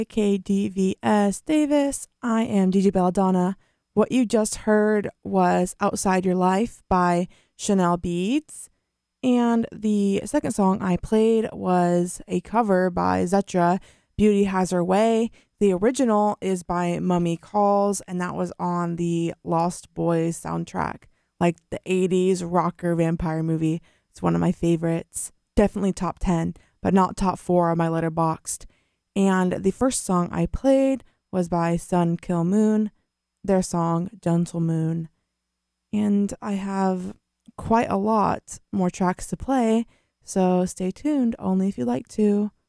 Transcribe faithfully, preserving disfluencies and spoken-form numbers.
K D V S Davis. I am D J Belladonna. What you just heard was Outside Your Life by Chanel Beads. And the second song I played was a cover by Zetra, Beauty Has Her Way. The original is by Mummy Calls, and that was on the Lost Boys soundtrack, like the eighties rocker vampire movie. It's one of my favorites. Definitely top ten, but not top four on my Letterboxd. And the first song I played was by Sun Kill Moon, their song Gentle Moon. And I have quite a lot more tracks to play, so stay tuned only if you like to.